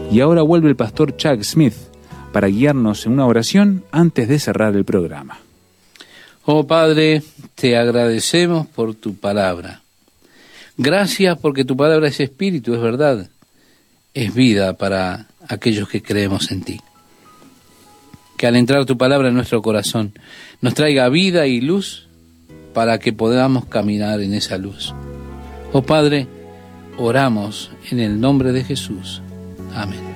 Y ahora vuelve el pastor Chuck Smith para guiarnos en una oración antes de cerrar el programa. Oh Padre, te agradecemos por tu palabra. Gracias porque tu palabra es espíritu, es verdad, es vida para aquellos que creemos en ti. Que al entrar tu palabra en nuestro corazón nos traiga vida y luz para que podamos caminar en esa luz. Oh Padre, oramos en el nombre de Jesús. Amén.